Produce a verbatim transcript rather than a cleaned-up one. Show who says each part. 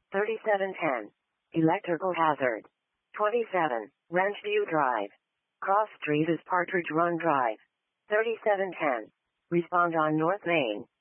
Speaker 1: thirty-seven ten. Electrical hazard. twenty-seven. Ranchview Drive. Cross Street is Partridge Run Drive. thirty-seven ten. Respond on North Main.